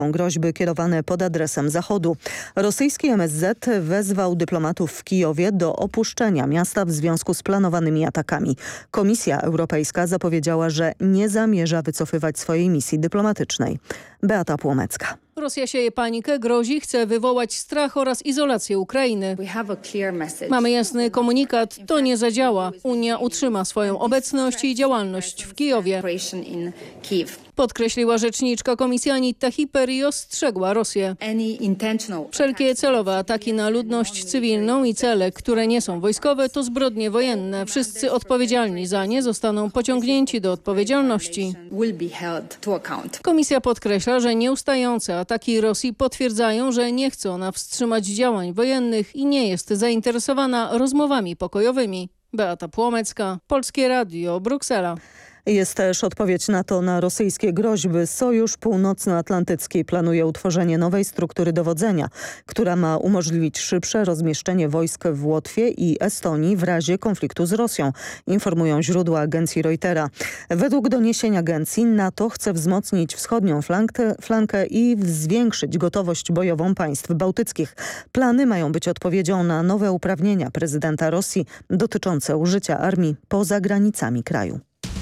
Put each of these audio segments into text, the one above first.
Groźby kierowane pod adresem Zachodu. Rosyjski MSZ wezwał dyplomatów w Kijowie do opuszczenia miasta w związku z planowanymi atakami. Komisja Europejska zapowiedziała, że nie zamierza wycofywać swojej misji dyplomatycznej. Beata Płomecka. Rosja sieje panikę, grozi, chce wywołać strach oraz izolację Ukrainy. Mamy jasny komunikat, to nie zadziała. Unia utrzyma swoją obecność i działalność w Kijowie. Podkreśliła rzeczniczka Komisji Anitta Hiper i ostrzegła Rosję. Wszelkie celowe ataki na ludność cywilną i cele, które nie są wojskowe, to zbrodnie wojenne. Wszyscy odpowiedzialni za nie zostaną pociągnięci do odpowiedzialności. Komisja podkreśla, że nieustające ataki Rosji potwierdzają, że nie chce ona wstrzymać działań wojennych i nie jest zainteresowana rozmowami pokojowymi. Beata Płomecka, Polskie Radio, Bruksela. Jest też odpowiedź na rosyjskie groźby. Sojusz Północnoatlantycki planuje utworzenie nowej struktury dowodzenia, która ma umożliwić szybsze rozmieszczenie wojsk w Łotwie i Estonii w razie konfliktu z Rosją, informują źródła agencji Reutera. Według doniesień agencji NATO chce wzmocnić wschodnią flankę i zwiększyć gotowość bojową państw bałtyckich. Plany mają być odpowiedzią na nowe uprawnienia prezydenta Rosji dotyczące użycia armii poza granicami kraju.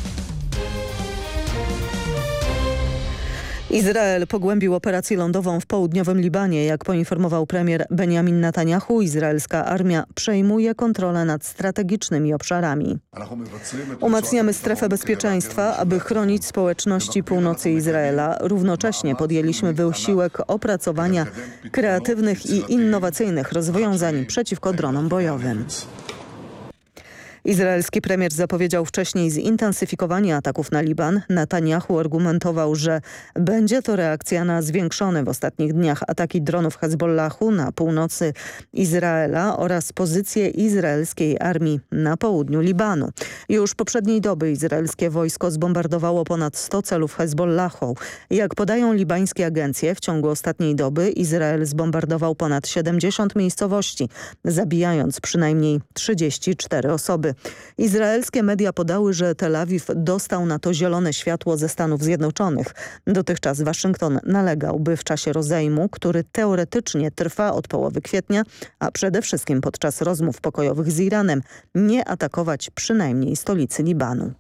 Izrael pogłębił operację lądową w południowym Libanie. Jak poinformował premier Benjamin Netanyahu, izraelska armia przejmuje kontrolę nad strategicznymi obszarami. Umacniamy strefę bezpieczeństwa, aby chronić społeczności północy Izraela. Równocześnie podjęliśmy wysiłek opracowania kreatywnych i innowacyjnych rozwiązań przeciwko dronom bojowym. Izraelski premier zapowiedział wcześniej zintensyfikowanie ataków na Liban. Netanyahu argumentował, że będzie to reakcja na zwiększone w ostatnich dniach ataki dronów Hezbollahu na północy Izraela oraz pozycje izraelskiej armii na południu Libanu. Już poprzedniej doby izraelskie wojsko zbombardowało ponad 100 celów Hezbollahu. Jak podają libańskie agencje, w ciągu ostatniej doby Izrael zbombardował ponad 70 miejscowości, zabijając przynajmniej 34 osoby. Izraelskie media podały, że Tel Awiw dostał na to zielone światło ze Stanów Zjednoczonych. Dotychczas Waszyngton nalegał, by w czasie rozejmu, który teoretycznie trwa od połowy kwietnia, a przede wszystkim podczas rozmów pokojowych z Iranem, nie atakować przynajmniej stolicy Libanu.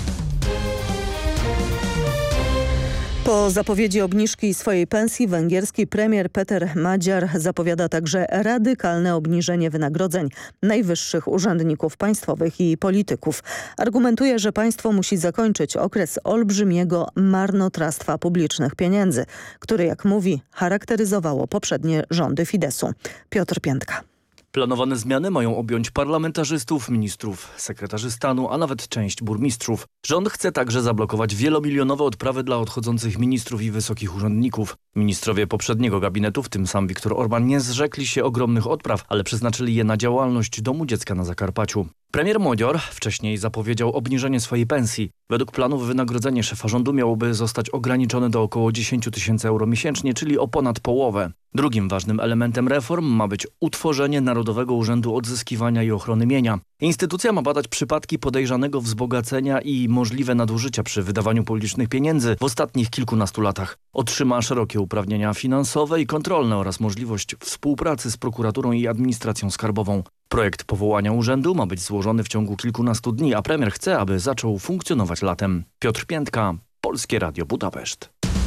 Po zapowiedzi obniżki swojej pensji węgierski premier Peter Magyar zapowiada także radykalne obniżenie wynagrodzeń najwyższych urzędników państwowych i polityków. Argumentuje, że państwo musi zakończyć okres olbrzymiego marnotrawstwa publicznych pieniędzy, który, jak mówi, charakteryzowało poprzednie rządy Fideszu. Piotr Piętka. Planowane zmiany mają objąć parlamentarzystów, ministrów, sekretarzy stanu, a nawet część burmistrzów. Rząd chce także zablokować wielomilionowe odprawy dla odchodzących ministrów i wysokich urzędników. Ministrowie poprzedniego gabinetu, w tym sam Viktor Orban, nie zrzekli się ogromnych odpraw, ale przeznaczyli je na działalność Domu Dziecka na Zakarpaciu. Premier Magyar wcześniej zapowiedział obniżenie swojej pensji. Według planów wynagrodzenie szefa rządu miałoby zostać ograniczone do około 10 000 euro miesięcznie, czyli o ponad połowę. Drugim ważnym elementem reform ma być utworzenie Narodowego Urzędu Odzyskiwania i Ochrony Mienia. Instytucja ma badać przypadki podejrzanego wzbogacenia i możliwe nadużycia przy wydawaniu publicznych pieniędzy w ostatnich kilkunastu latach. Otrzyma szerokie uprawnienia finansowe i kontrolne oraz możliwość współpracy z prokuraturą i administracją skarbową. Projekt powołania urzędu ma być złożony w ciągu kilkunastu dni, a premier chce, aby zaczął funkcjonować latem. Piotr Piętka, Polskie Radio Budapeszt.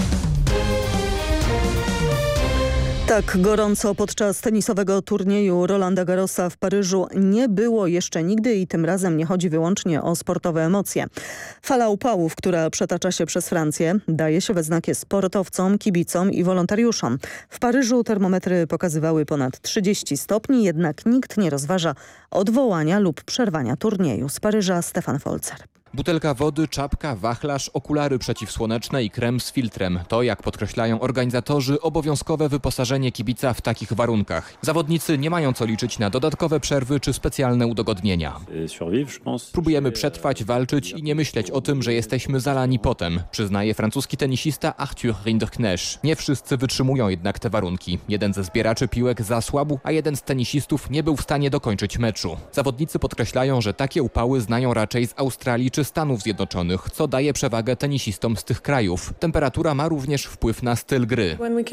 Tak gorąco podczas tenisowego turnieju Rolanda Garrosa w Paryżu nie było jeszcze nigdy i tym razem nie chodzi wyłącznie o sportowe emocje. Fala upałów, która przetacza się przez Francję, daje się we znaki sportowcom, kibicom i wolontariuszom. W Paryżu termometry pokazywały ponad 30 stopni, jednak nikt nie rozważa odwołania lub przerwania turnieju. Z Paryża Stefan Folzer. Butelka wody, czapka, wachlarz, okulary przeciwsłoneczne i krem z filtrem. To, jak podkreślają organizatorzy, obowiązkowe wyposażenie kibica w takich warunkach. Zawodnicy nie mają co liczyć na dodatkowe przerwy czy specjalne udogodnienia. Próbujemy przetrwać, walczyć i nie myśleć o tym, że jesteśmy zalani potem, przyznaje francuski tenisista Arthur Rinderknecht. Nie wszyscy wytrzymują jednak te warunki. Jeden ze zbieraczy piłek zasłabł, a jeden z tenisistów nie był w stanie dokończyć meczu. Zawodnicy podkreślają, że takie upały znają raczej z Australii czy meczy Stanów Zjednoczonych, co daje przewagę tenisistom z tych krajów. Temperatura ma również wpływ na styl gry.